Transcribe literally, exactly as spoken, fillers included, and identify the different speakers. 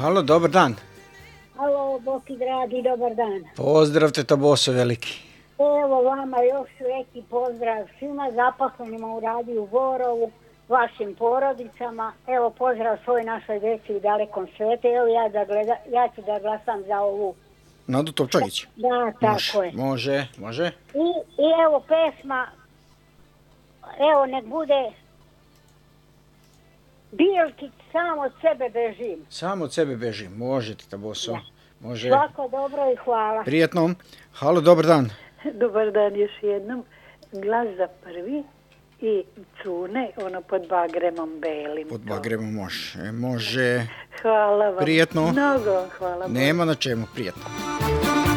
Speaker 1: Halo, dobar dan.
Speaker 2: Halo, Boki dragi, dobar dan.
Speaker 1: Pozdrav te to Boso veliki.
Speaker 2: Evo vama još veći pozdrav svima zaposlenima u radiju Borovu, vašim porodicama. Evo pozdrav svoj našoj djeci u dalekom svijetu. Evo ja, da gleda, ja ću da glasam za ovu.
Speaker 1: Nadu Topčagić.
Speaker 2: Da, tako
Speaker 1: može,
Speaker 2: je.
Speaker 1: Može, može.
Speaker 2: I, I evo pesma, evo nek bude Bilkić, sam od sebe bežim.
Speaker 1: Sam od sebe bežim, može ti to Boso.
Speaker 2: Da.
Speaker 1: Može.
Speaker 2: Svako dobro i hvala.
Speaker 1: Prijetno. Halo, dobar dan.
Speaker 3: Dobar dan još jednom. Glas za prvi i Cune, ono pod bagremom belim.
Speaker 1: Pod bagremom može. Može.
Speaker 3: Hvala vam.
Speaker 1: Prijetno.
Speaker 3: Mnogo hvala.
Speaker 1: Nema na čemu, prijetno.